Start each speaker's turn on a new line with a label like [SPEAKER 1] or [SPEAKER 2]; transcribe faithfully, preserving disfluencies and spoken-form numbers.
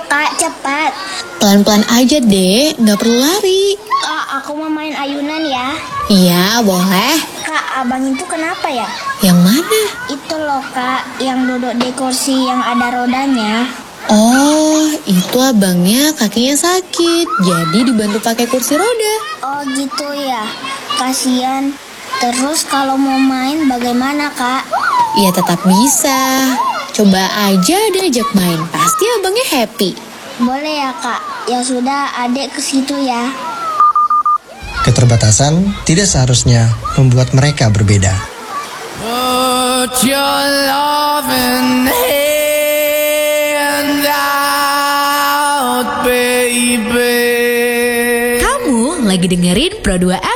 [SPEAKER 1] Kak, cepat.
[SPEAKER 2] Pelan-pelan aja deh, nggak perlu lari.
[SPEAKER 1] Kak, aku mau main ayunan ya.
[SPEAKER 2] Iya, boleh.
[SPEAKER 1] Kak, abang itu kenapa ya?
[SPEAKER 2] Yang mana?
[SPEAKER 1] Itu loh Kak, yang duduk di kursi yang ada rodanya.
[SPEAKER 2] Oh, itu abangnya kakinya sakit, jadi dibantu pakai kursi roda.
[SPEAKER 1] Oh gitu ya, kasihan. Terus kalau mau main bagaimana Kak?
[SPEAKER 2] Ya tetap bisa. Coba aja diajak main, pasti abangnya happy.
[SPEAKER 1] Boleh ya Kak, ya sudah adik ke situ ya.
[SPEAKER 3] Keterbatasan tidak seharusnya membuat mereka berbeda.
[SPEAKER 4] Put your loving hand out, baby.
[SPEAKER 5] Kamu lagi dengerin Pro dua